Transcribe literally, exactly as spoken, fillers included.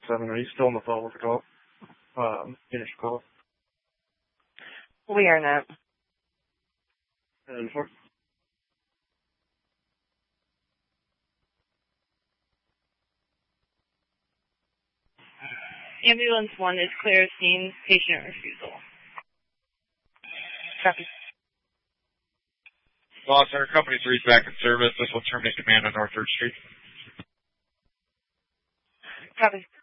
seven. Are you still on the phone with the call? Um, finish the call. We are not. And four. Ambulance one is clear scene, patient refusal. Copy. Boss, our company three is back in service. This will terminate command on North third Street. Copy.